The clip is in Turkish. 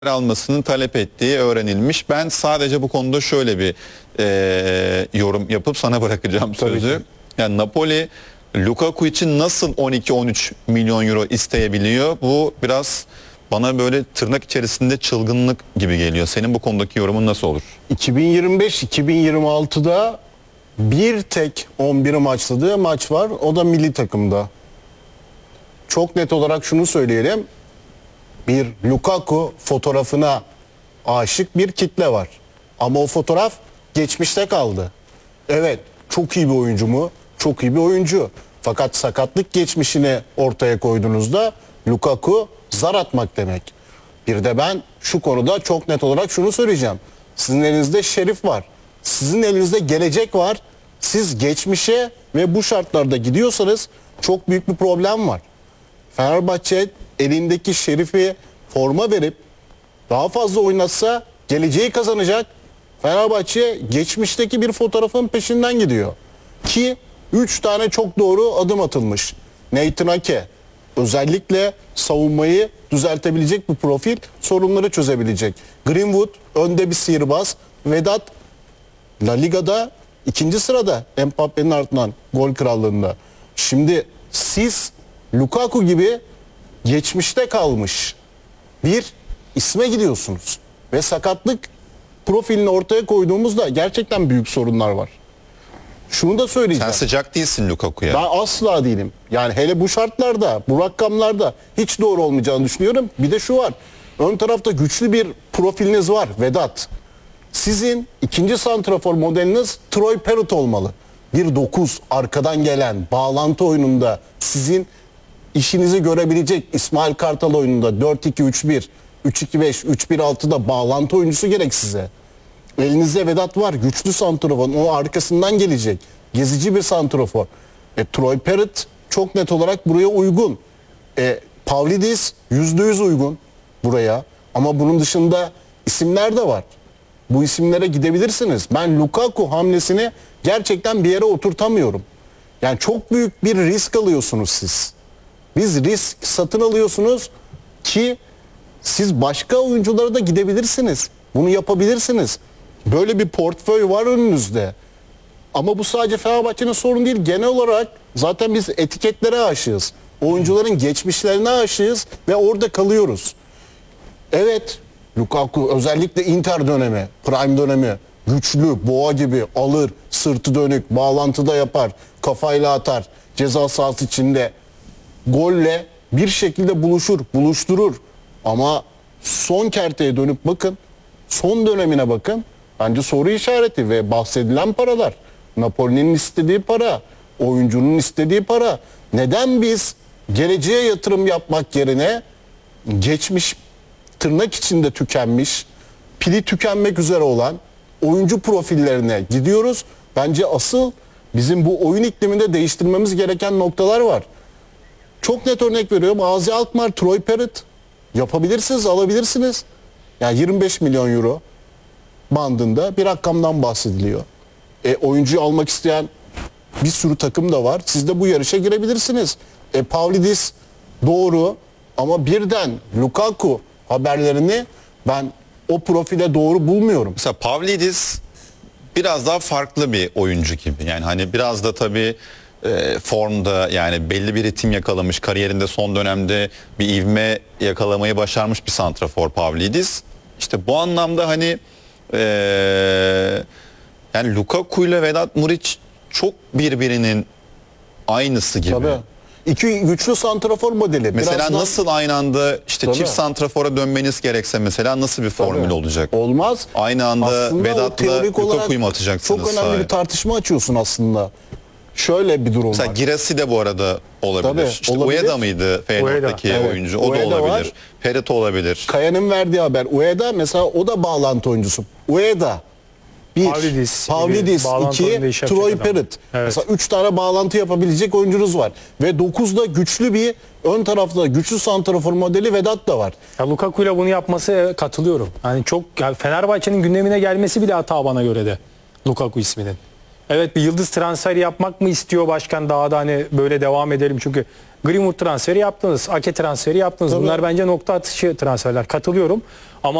almasını talep ettiği öğrenilmiş. Ben sadece bu konuda şöyle bir yorum yapıp sana bırakacağım sözü. Yani Napoli Lukaku için nasıl 12-13 milyon euro isteyebiliyor? Bu biraz bana böyle tırnak içerisinde çılgınlık gibi geliyor. Senin bu konudaki yorumun nasıl olur? 2025-2026'da bir tek 11'i maçladığı maç var. O da milli takımda. Çok net olarak şunu söyleyelim. Bir Lukaku fotoğrafına aşık bir kitle var. Ama o fotoğraf geçmişte kaldı. Evet, çok iyi bir oyuncu mu? Çok iyi bir oyuncu. Fakat sakatlık geçmişini ortaya koyduğunuzda Lukaku zar atmak demek. Bir de ben şu konuda çok net olarak şunu söyleyeceğim. Sizin elinizde Şerif var. Sizin elinizde gelecek var. Siz geçmişe ve bu şartlarda gidiyorsanız çok büyük bir problem var. Fenerbahçe elindeki Şerif'i forma verip daha fazla oynatsa geleceği kazanacak. Fenerbahçe geçmişteki bir fotoğrafın peşinden gidiyor. Ki 3 tane çok doğru adım atılmış. Nathan Ake özellikle savunmayı düzeltebilecek bir profil, sorunları çözebilecek. Greenwood önde bir sihirbaz. Vedat La Liga'da 2. sırada Mbappe'nin ardından gol krallığında. Şimdi siz Lukaku gibi geçmişte kalmış bir isme gidiyorsunuz. Ve sakatlık profilini ortaya koyduğumuzda gerçekten büyük sorunlar var. Şunu da söyleyeceğim. Sen sıcak değilsin Lukaku'ya. Ben asla değilim. Yani hele bu şartlarda, bu rakamlarda hiç doğru olmayacağını düşünüyorum. Bir de şu var. Ön tarafta güçlü bir profiliniz var Vedat. Sizin ikinci santrafor modeliniz Troy Parrott olmalı. Bir 9 arkadan gelen bağlantı oyununda sizin işinizi görebilecek İsmail Kartal oyununda 4-2-3-1, 3-2-5, 3-1-6'da bağlantı oyuncusu gerek size. Elinizde Vedat var. Güçlü santrafor. O arkasından gelecek. Gezici bir santrafor. Troy Parrott çok net olarak buraya uygun. Pavlidis %100 uygun buraya. Ama bunun dışında isimler de var. Bu isimlere gidebilirsiniz. Ben Lukaku hamlesini gerçekten bir yere oturtamıyorum. Yani çok büyük bir risk alıyorsunuz siz. Biz risk satın alıyorsunuz ki siz başka oyunculara da gidebilirsiniz. Bunu yapabilirsiniz. Böyle bir portföy var önünüzde. Ama bu sadece Fenerbahçe'nin sorunu değil. Genel olarak zaten biz etiketlere aşığız. Oyuncuların geçmişlerine aşığız ve orada kalıyoruz. Evet, Lukaku özellikle Inter dönemi, Prime dönemi güçlü, boğa gibi alır, sırtı dönük, bağlantıda yapar, kafayla atar, ceza sahası içinde golle bir şekilde buluşturur. Ama son kerteye dönüp bakın, son dönemine bakın. Bence soru işareti ve bahsedilen paralar. Napoli'nin istediği para, oyuncunun istediği para. Neden biz geleceğe yatırım yapmak yerine geçmiş, tırnak içinde tükenmiş, pili tükenmek üzere olan oyuncu profillerine gidiyoruz? Bence asıl bizim bu oyun ikliminde değiştirmemiz gereken noktalar var. Çok net örnek veriyorum. Azi Alkmaar, Troy Parrott yapabilirsiniz, alabilirsiniz. Yani 25 milyon euro bandında bir rakamdan bahsediliyor. Oyuncuyu almak isteyen bir sürü takım da var. Siz de bu yarışa girebilirsiniz. Pavlidis doğru ama birden Lukaku haberlerini ben o profile doğru bulmuyorum. Mesela Pavlidis biraz daha farklı bir oyuncu gibi. Yani hani biraz da tabii formda, yani belli bir ritim yakalamış, kariyerinde son dönemde bir ivme yakalamayı başarmış bir santrafor Pavlidis. İşte bu anlamda hani yani Lukaku ile Vedat Muriç çok birbirinin aynısı gibi. Tabii. İki güçlü santrafor modeli. Mesela Birazdan... nasıl aynı anda işte Tabii. çift santrafora dönmeniz gerekse mesela nasıl bir formül Tabii. olacak? Olmaz. Aynı anda Aslında Vedat'la Lukaku'yu mu atacaksınız? Çok önemli bir tartışma açıyorsun aslında. Şöyle bir durum Mesela var. Girassi de bu arada olabilir. Tabii, işte olabilir. Ueda mıydı Feyenoord'daki Evet, oyuncu? O da Ueda olabilir. var. Peret olabilir. Kaya'nın verdiği haber. Ueda mesela o da bağlantı oyuncusu. Ueda 1, Pavlidis bağlantı 2, oyunda iş yapacak Troy adam. Parrott. Evet. Mesela 3 tane bağlantı yapabilecek oyuncunuz var. Ve 9'da güçlü bir ön tarafta güçlü santrafor modeli Vedat da var. Ya Lukaku ile bunu yapması katılıyorum. Yani çok, yani Fenerbahçe'nin gündemine gelmesi bile hata bana göre de Lukaku isminin. Evet, bir yıldız transferi yapmak mı istiyor başkan, daha da hani böyle devam edelim çünkü Greenwood transferi yaptınız, Ake transferi yaptınız. Tabii. Bunlar bence nokta atışı transferler. Katılıyorum. Ama